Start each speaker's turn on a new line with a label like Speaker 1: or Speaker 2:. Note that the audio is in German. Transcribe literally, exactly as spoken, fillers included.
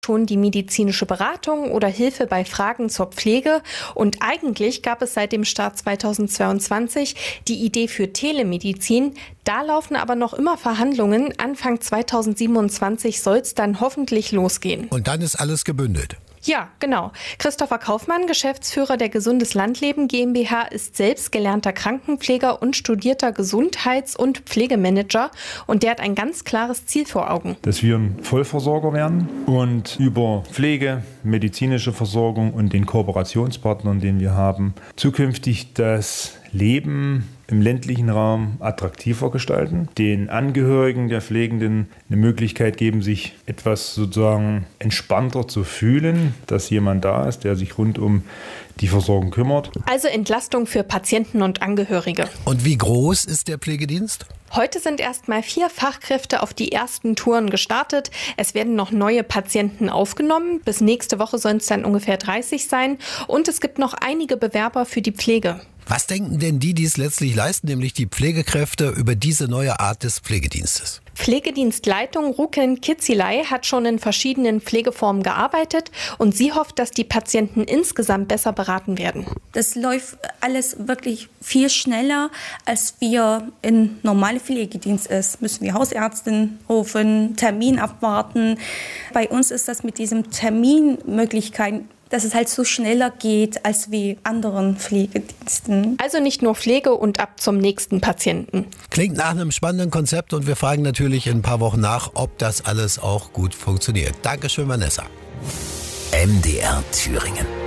Speaker 1: schon die medizinische Beratung oder Hilfe bei Fragen zur Pflege. Und eigentlich gab es seit dem Start zweitausendzweiundzwanzig die Idee für Telemedizin. Da laufen aber noch immer Verhandlungen. Anfang zweitausendsiebenundzwanzig soll es dann hoffentlich losgehen.
Speaker 2: Und dann ist alles gebündelt.
Speaker 1: Ja, genau. Christopher Kaufmann, Geschäftsführer der Gesundes Landleben GmbH, ist selbst gelernter Krankenpfleger und studierter Gesundheits- und Pflegemanager. Und der hat ein ganz klares Ziel vor Augen.
Speaker 3: Dass wir ein Vollversorger werden und über Pflege, medizinische Versorgung und den Kooperationspartnern, den wir haben, zukünftig das Leben im ländlichen Raum attraktiver gestalten, den Angehörigen der Pflegenden eine Möglichkeit geben, sich etwas sozusagen entspannter zu fühlen, dass jemand da ist, der sich rund um die Versorgung kümmert.
Speaker 1: Also Entlastung für Patienten und Angehörige.
Speaker 2: Und wie groß ist der Pflegedienst?
Speaker 1: Heute sind erst mal vier Fachkräfte auf die ersten Touren gestartet. Es werden noch neue Patienten aufgenommen. Bis nächste Woche sollen es dann ungefähr dreißig sein. Und es gibt noch einige Bewerber für die Pflege.
Speaker 2: Was denken denn die, die es letztlich leisten, nämlich die Pflegekräfte, über diese neue Art des Pflegedienstes?
Speaker 1: Pflegedienstleitung Ruken Kitzilei hat schon in verschiedenen Pflegeformen gearbeitet und sie hofft, dass die Patienten insgesamt besser beraten werden.
Speaker 4: Das läuft alles wirklich viel schneller, als wir in normale Pflegedienst ist. Müssen wir Hausärztin rufen, Termin abwarten. Bei uns ist das mit diesem Terminmöglichkeiten, dass es halt so schneller geht als wie anderen Pflegediensten.
Speaker 1: Also nicht nur Pflege und ab zum nächsten Patienten.
Speaker 2: Klingt nach einem spannenden Konzept und wir fragen natürlich in ein paar Wochen nach, ob das alles auch gut funktioniert. Dankeschön, Vanessa.
Speaker 5: M D R Thüringen.